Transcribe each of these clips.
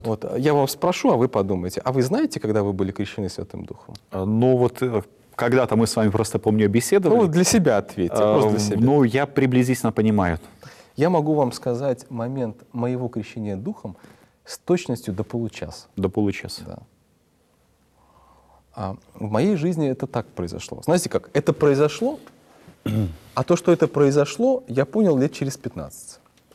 Вот я вас спрошу, а вы подумайте. А вы знаете, когда вы были крещены Святым Духом? Ну вот когда-то мы с вами просто, помню, беседовали. Ну, для себя ответьте, просто для себя. Ну, я приблизительно понимаю. Я могу вам сказать момент моего крещения Духом с точностью до получаса. До получаса. Да. А в моей жизни это так произошло. Знаете как? Это произошло, а то, что это произошло, я понял лет через 15.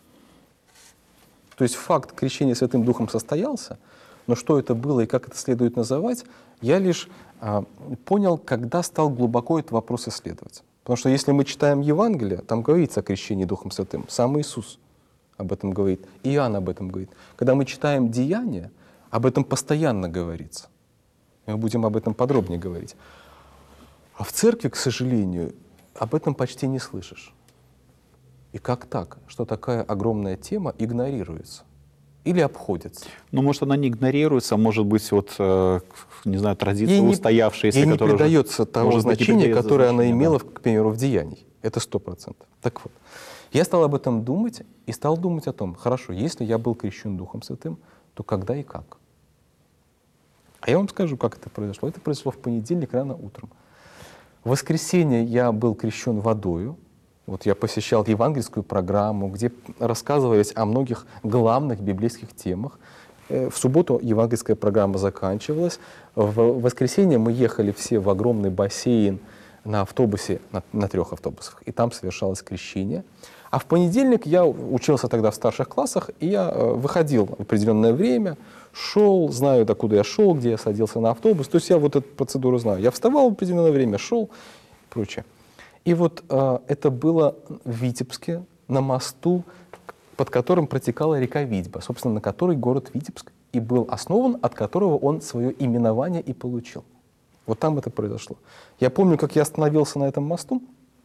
То есть факт крещения Святым Духом состоялся, но что это было и как это следует называть, я лишь понял, когда стал глубоко этот вопрос исследовать. Потому что если мы читаем Евангелие, там говорится о крещении Духом Святым. Сам Иисус об этом говорит, Иоанн об этом говорит. Когда мы читаем Деяния, об этом постоянно говорится. И мы будем об этом подробнее говорить. А в церкви, к сожалению, об этом почти не слышишь. И как так, что такая огромная тема игнорируется или обходится? Ну, может, она не игнорируется, может быть, вот, не знаю, традиция Ей устоявшаяся, не которая придается того может быть, не значения, придается которое она значения, имела, да. к примеру, в Деянии. Это 100%. Так вот, я стал об этом думать и стал думать о том, хорошо, если я был крещен Духом Святым, то когда и как? А я вам скажу, как это произошло. Это произошло в понедельник рано утром. В воскресенье я был крещен водою. Вот я посещал евангельскую программу, где рассказывались о многих главных библейских темах. В субботу евангельская программа заканчивалась. В воскресенье мы ехали все в огромный бассейн на автобусе, на 3 автобусах, и там совершалось крещение. А в понедельник я учился тогда в старших классах, и я выходил в определенное время, шел, знаю, докуда я шел, где я садился на автобус. То есть я вот эту процедуру знаю. Я вставал в определенное время, шел и прочее. И вот это было в Витебске, на мосту, под которым протекала река Витьба, собственно, на которой город Витебск и был основан, от которого он свое именование и получил. Вот там это произошло. Я помню, как я остановился на этом мосту,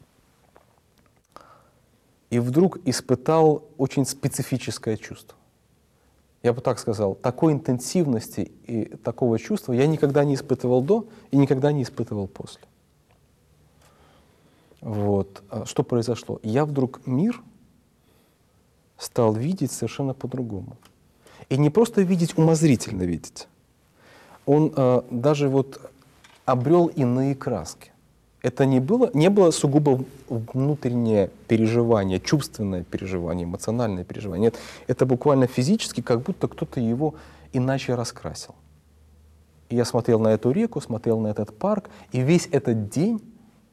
и вдруг испытал очень специфическое чувство. Я бы так сказал, такой интенсивности и такого чувства я никогда не испытывал до и никогда не испытывал после. Вот. Что произошло? Я вдруг мир стал видеть совершенно по-другому. И не просто видеть, умозрительно видеть. Он даже вот обрел иные краски. Это не было сугубо внутреннее переживание, чувственное переживание, эмоциональное переживание. Нет, это буквально физически, как будто кто-то его иначе раскрасил. И я смотрел на эту реку, смотрел на этот парк, и весь этот день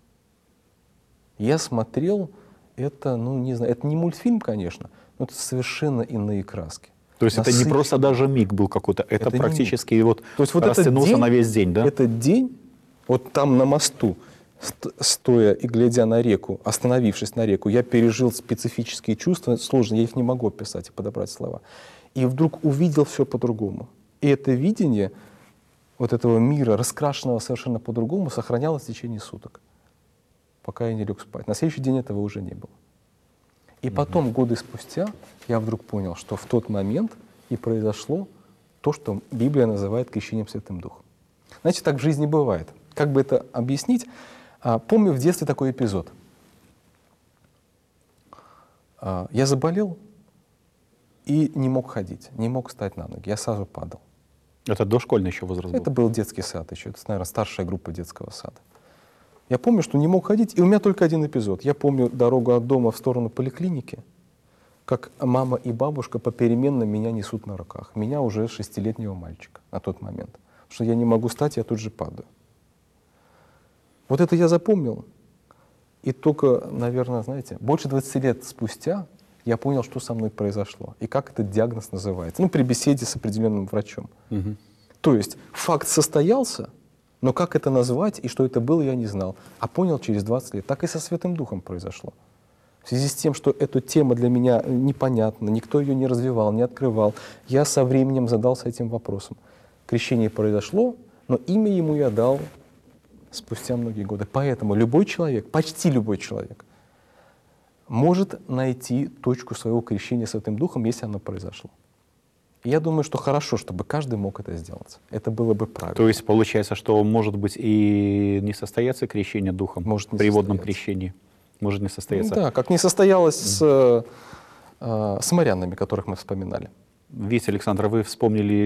я смотрел, это, ну не знаю, это не мультфильм, конечно, но это совершенно иные краски. То есть это не просто даже миг был какой-то, это практически вот растянулся на весь день, да? Этот день, вот там на мосту, стоя и глядя на реку, остановившись на реку, я пережил специфические чувства, сложные, я их не могу описать и подобрать слова. И вдруг увидел все по-другому. И это видение вот этого мира, раскрашенного совершенно по-другому, сохранялось в течение суток, пока я не лег спать. На следующий день этого уже не было. И потом, годы спустя, я вдруг понял, что в тот момент и произошло то, что Библия называет крещением Святым Духом. Знаете, так в жизни бывает. Как бы это объяснить? Помню в детстве такой эпизод. Я заболел и не мог ходить, не мог встать на ноги. Я сразу падал. Это дошкольный еще возраст был? Это был детский сад еще. Это, наверное, старшая группа детского сада. Я помню, что не мог ходить, и у меня только один эпизод. Я помню дорогу от дома в сторону поликлиники, как мама и бабушка попеременно меня несут на руках. Меня уже 6-летнего мальчика на тот момент. Потому что я не могу встать, я тут же падаю. Вот это я запомнил. И только, наверное, знаете, больше 20 лет спустя я понял, что со мной произошло. И как этот диагноз называется. Ну, при беседе с определенным врачом. Угу. То есть факт состоялся, но как это назвать и что это было, я не знал. А понял через 20 лет. Так и со Святым Духом произошло. В связи с тем, что эта тема для меня непонятна, никто ее не развивал, не открывал, я со временем задался этим вопросом. Крещение произошло, но имя ему я дал спустя многие годы. Поэтому любой человек, почти любой человек, может найти точку своего крещения Святым Духом, если оно произошло. И я думаю, что хорошо, чтобы каждый мог это сделать. Это было бы правильно. То есть получается, что может быть и не состояться крещение Духом при водном крещении? Может не состояться? Да, как не состоялось с морянами, которых мы вспоминали. Видите, Александр, вы вспомнили